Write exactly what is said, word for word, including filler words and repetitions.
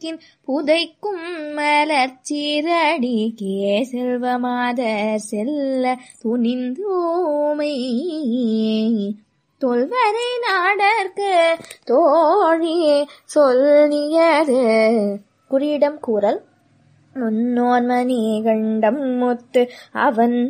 புதைக்கின் புதைக்கும் மலர்ச்சிரடிக்கே செல்வமாதர் செல்ல துணிந்தோமை தொல்வரை நாடற்கு தோழியே சொல்லியது. குறியிடம் கூறல். முன்னோன்மணி கண்டம் முத்து அவன்